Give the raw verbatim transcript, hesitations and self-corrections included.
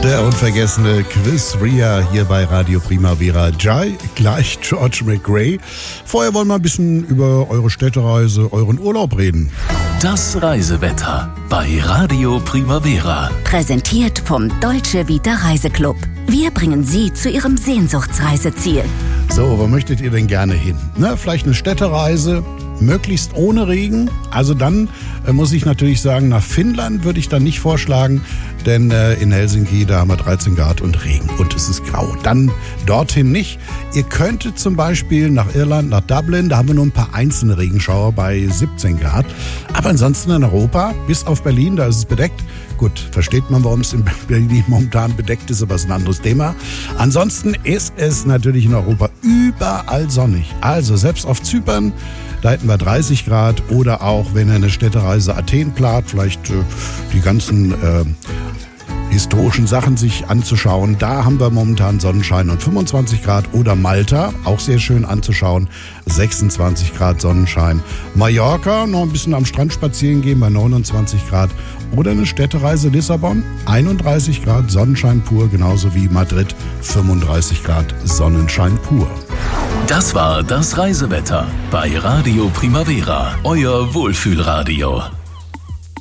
Der unvergessene Chris Rea hier bei Radio Primavera. Jai, gleich George McRae. Vorher wollen wir ein bisschen über eure Städtereise, euren Urlaub reden. Das Reisewetter bei Radio Primavera. Präsentiert vom Deutsche Vita Reiseclub. Wir bringen Sie zu Ihrem Sehnsuchtsreiseziel. So, wo möchtet ihr denn gerne hin? Na, vielleicht eine Städtereise, möglichst ohne Regen. Also dann äh, muss ich natürlich sagen, nach Finnland würde ich dann nicht vorschlagen, denn äh, in Helsinki, da haben wir dreizehn Grad und Regen und es ist grau. Dann dorthin nicht. Ihr könntet zum Beispiel nach Irland, nach Dublin, da haben wir nur ein paar einzelne Regenschauer bei siebzehn Grad. Aber ansonsten in Europa, bis auf Berlin, da ist es bedeckt. Gut, versteht man, warum es in Berlin momentan bedeckt ist, aber das ist ein anderes Thema. Ansonsten ist es natürlich in Europa überall sonnig. Also selbst auf Zypern, da hätten wir dreißig Grad. Oder auch, wenn ihr eine Städtereise Athen plant, vielleicht äh, die ganzen äh, historischen Sachen sich anzuschauen. Da haben wir momentan Sonnenschein und fünfundzwanzig Grad. Oder Malta, auch sehr schön anzuschauen, sechsundzwanzig Grad Sonnenschein. Mallorca, noch ein bisschen am Strand spazieren gehen bei neunundzwanzig Grad. Oder eine Städtereise Lissabon, einunddreißig Grad Sonnenschein pur, genauso wie Madrid, fünfunddreißig Grad Sonnenschein pur. Das war das Reisewetter bei Radio Primavera, euer Wohlfühlradio.